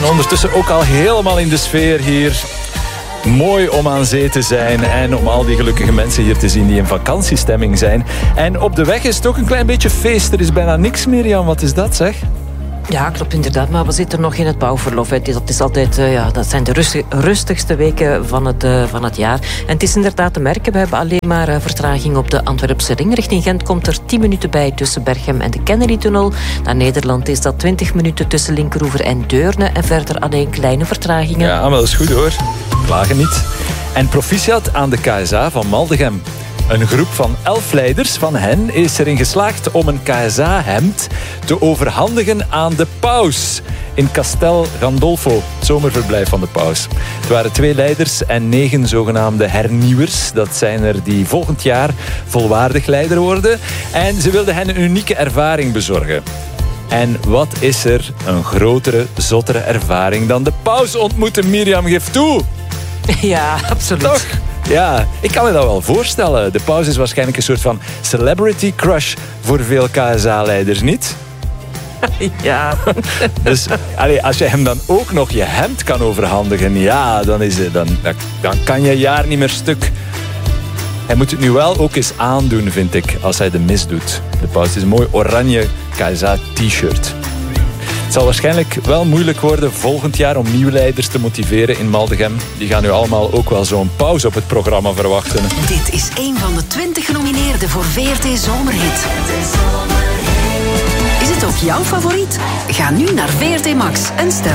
En ondertussen ook al helemaal in de sfeer hier. Mooi om aan zee te zijn en om al die gelukkige mensen hier te zien die in vakantiestemming zijn. En op de weg is het ook een klein beetje feest. Er is bijna niks meer, Jan. Wat is dat, zeg? Ja, klopt inderdaad, maar we zitten nog in het bouwverlof. Dat is altijd, dat zijn de rustigste weken van het jaar. En het is inderdaad te merken, we hebben alleen maar vertraging op de Antwerpse ring. Richting Gent komt er 10 minuten bij tussen Berchem en de Kennedy-tunnel. Naar Nederland is dat 20 minuten tussen Linkeroever en Deurne. En verder alleen kleine vertragingen. Ja, maar dat is goed hoor. Klagen niet. En proficiat aan de KSA van Maldegem. Een groep van 11 leiders van hen is erin geslaagd om een KSA-hemd te overhandigen aan de paus in Castel Gandolfo, het zomerverblijf van de paus. Het waren 2 leiders en 9 zogenaamde hernieuwers. Dat zijn er die volgend jaar volwaardig leider worden. En ze wilden hen een unieke ervaring bezorgen. En wat is er een grotere, zottere ervaring dan de paus ontmoeten? Mirjam, geef toe! Ja, absoluut. Toch? Ja, ik kan me dat wel voorstellen. De paus is waarschijnlijk een soort van celebrity crush voor veel KSA-leiders, niet? Ja. Dus als je hem dan ook nog je hemd kan overhandigen, ja, dan kan je jaar niet meer stuk. Hij moet het nu wel ook eens aandoen, vind ik, als hij de mis doet. De paus is een mooi oranje KSA-t-shirt. Het zal waarschijnlijk wel moeilijk worden volgend jaar om nieuwe leiders te motiveren in Maldegem. Die gaan nu allemaal ook wel zo'n pauze op het programma verwachten. Dit is een van de 20 genomineerden voor VRT Zomerhit. Is het ook jouw favoriet? Ga nu naar VRT Max en stem